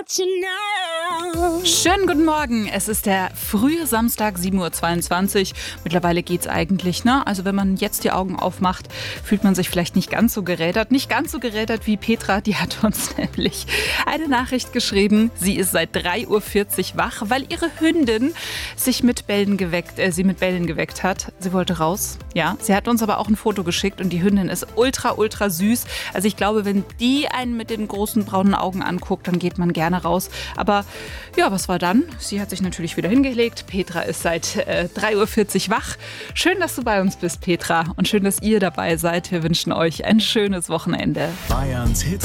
Schönen guten Morgen. Es ist der frühe Samstag, 7:22 Uhr. Mittlerweile geht's eigentlich, ne? Also wenn man jetzt die Augen aufmacht, fühlt man sich vielleicht nicht ganz so gerädert. Nicht ganz so gerädert wie Petra, die hat uns nämlich eine Nachricht geschrieben. Sie ist seit 3:40 Uhr wach, weil ihre Hündin sie mit Bällen geweckt hat. Sie wollte raus, ja. Sie hat uns aber auch ein Foto geschickt und die Hündin ist ultra, ultra süß. Also ich glaube, wenn die einen mit den großen braunen Augen anguckt, dann geht man gerne raus. Aber ja, was war dann? Sie hat sich natürlich wieder hingelegt. Petra ist seit 3:40 Uhr wach. Schön, dass du bei uns bist, Petra. Und schön, dass ihr dabei seid. Wir wünschen euch ein schönes Wochenende. Bayerns Hit